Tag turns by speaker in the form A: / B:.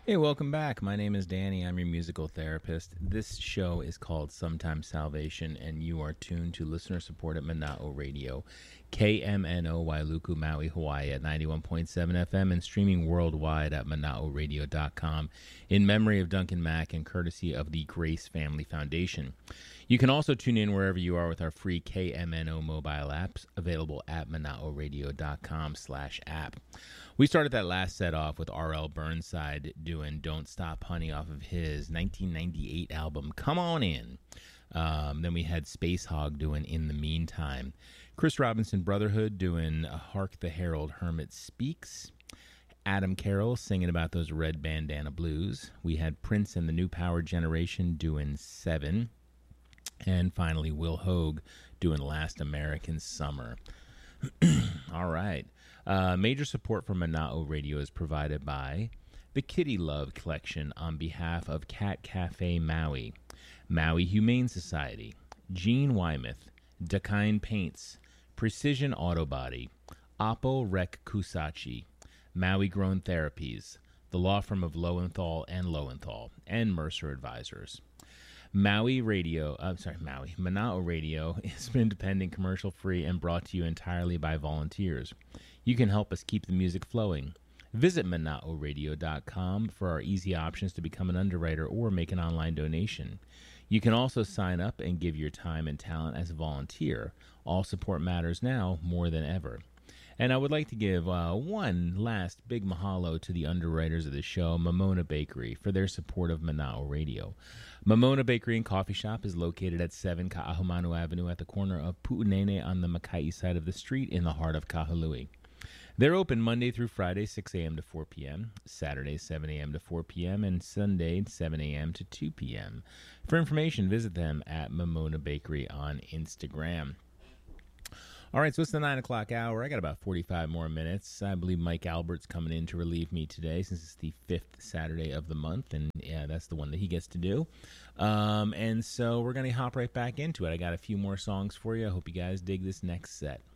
A: Hey, welcome back. My name is Danny. I'm your musical therapist. This show is called Sometimes Salvation, and you are tuned to listener support at Mana'o Radio, KMNO Wailuku, Maui, Hawaii at 91.7 FM and streaming worldwide at mana'oradio.com in memory of Duncan Mack and courtesy of the Grace Family Foundation. You can also tune in wherever you are with our free KMNO mobile apps available at mana'oradio.com/app. We started that last set off with R.L. Burnside doing Don't Stop Honey off of his 1998 album Come On In. Then we had Space Hog doing In the Meantime. Chris Robinson Brotherhood doing Hark the Herald Hermit Speaks. Adam Carroll singing about those red bandana blues. We had Prince and the New Power Generation doing Seven. And finally, Will Hogue doing Last American Summer. All right. Major support for Mana'o Radio is provided by the Kitty Love Collection on behalf of Cat Cafe Maui, Maui Humane Society, Gene Wymuth, Dakine Paints, Precision Auto Body, Oppo Rec Kusachi, Maui Grown Therapies, the law firm of Lowenthal and Mercer Advisors. Mana'o Radio is independent, commercial-free, and brought to you entirely by volunteers. You can help us keep the music flowing. Visit mana'oradio.com for our easy options to become an underwriter or make an online donation. You can also sign up and give your time and talent as a volunteer. All support matters now more than ever. And I would like to give one last big mahalo to the underwriters of the show, Mamona Bakery, for their support of Mana'o Radio. Mamona Bakery and Coffee Shop is located at 7 Ka'ahumanu Avenue at the corner of Pu'unene on the Makai side of the street in the heart of Kahului. They're open Monday through Friday, 6 a.m. to 4 p.m., Saturday, 7 a.m. to 4 p.m., and Sunday, 7 a.m. to 2 p.m. For information, visit them at Mamona Bakery on Instagram. All right, so it's the 9 o'clock hour. I got about 45 more minutes. I believe Mike Albert's coming in to relieve me today since it's the 5th Saturday of the month, and yeah, that's the one that he gets to do. And so we're going to hop right back into it. I got a few more songs for you. I hope you guys dig this next set.